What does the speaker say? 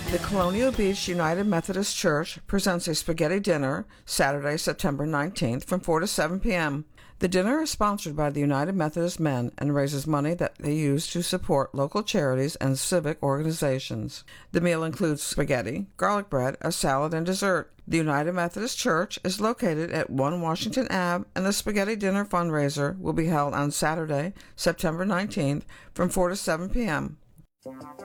The Colonial Beach United Methodist Church presents a spaghetti dinner Saturday, September 19th from 4 to 7 p.m. The dinner is sponsored by the United Methodist Men and raises money that they use to support local charities and civic organizations. The meal includes spaghetti, garlic bread, a salad, and dessert. The United Methodist Church is located at 1 Washington Ave, and the Spaghetti Dinner fundraiser will be held on Saturday, September 19th from 4 to 7 p.m.